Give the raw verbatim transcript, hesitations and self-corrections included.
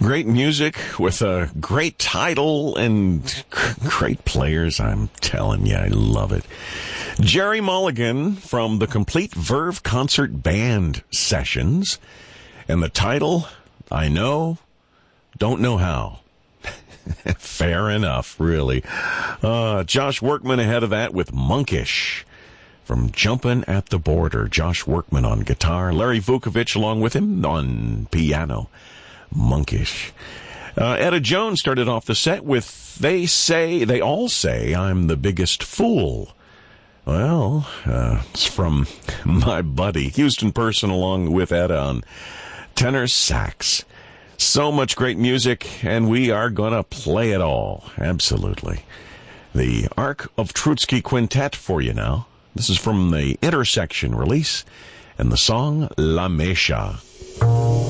Great music with a great title and great players. I'm telling you, I love it. Jerry Mulligan from the Complete Verve Concert Band Sessions. And the title, I Know, Don't Know How. Fair enough, really. Uh, Josh Workman ahead of that with Monkish from Jumpin' at the Border. Josh Workman on guitar. Larry Vukovic along with him on piano. Monkish. Uh, Etta Jones started off the set with They Say, They All Say I'm the Biggest Fool. Well, uh, it's from my buddy, Houston Person, along with Etta on tenor sax. So much great music, and we are going to play it all. Absolutely. The Ark of Trotsky Quintet for you now. This is from the Intersection release, and the song La Mecha.